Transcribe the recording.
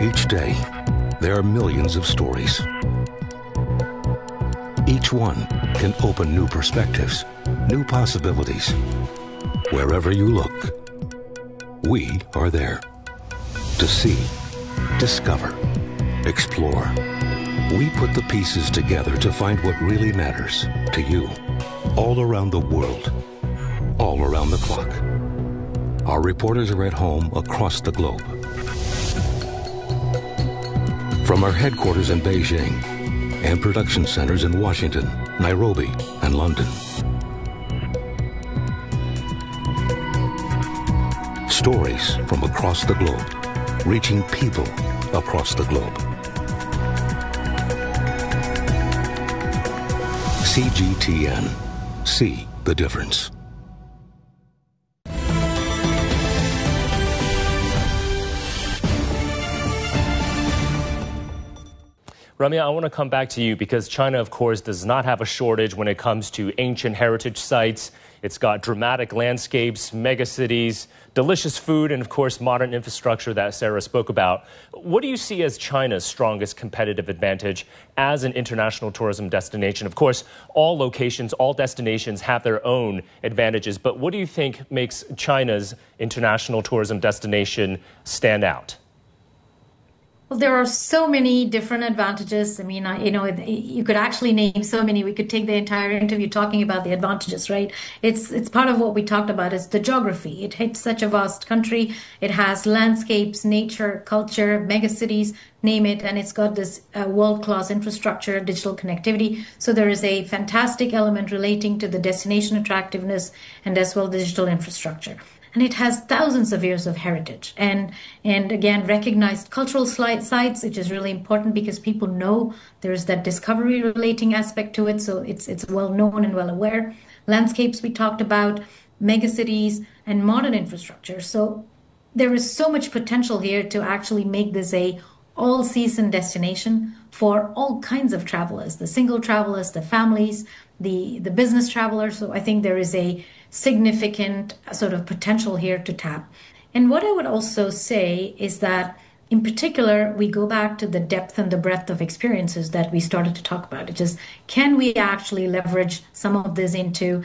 Each day, there are millions of stories. Each one can open new perspectives, new possibilities. Wherever you look, we are there. To see, discover, explore. We put the pieces together to find what really matters to you. All around the world, all around the clock. Our reporters are at home across the globe. From our headquarters in Beijing and production centers in Washington, Nairobi, and London. Stories from across the globe, reaching people across the globe. CGTN. See the difference. Ramya, I want to come back to you because China, of course, does not have a shortage when it comes to ancient heritage sites. It's got dramatic landscapes, megacities, delicious food, and, of course, modern infrastructure that Sarah spoke about. What do you see as China's strongest competitive advantage as an international tourism destination? Of course, all locations, all destinations have their own advantages, but what do you think makes China's international tourism destination stand out? Well, there are so many different advantages. I mean, you could actually name so many. We could take the entire interview talking about the advantages, right? It's part of what we talked about is the geography. It hits such a vast country. It has landscapes, nature, culture, megacities, name it, and it's got this world-class infrastructure, digital connectivity. So there is a fantastic element relating to the destination attractiveness and as well digital infrastructure. And it has thousands of years of heritage and again, recognized cultural sites, which is really important because people know there's that discovery relating aspect to it. So it's well known and well aware. Landscapes we talked about, megacities and modern infrastructure. So there is so much potential here to actually make this a all-season destination for all kinds of travelers, the single travelers, the families, the business travelers. So I think there is a significant sort of potential here to tap. And what I would also say is that in particular, we go back to the depth and the breadth of experiences that we started to talk about. It is, can we actually leverage some of this into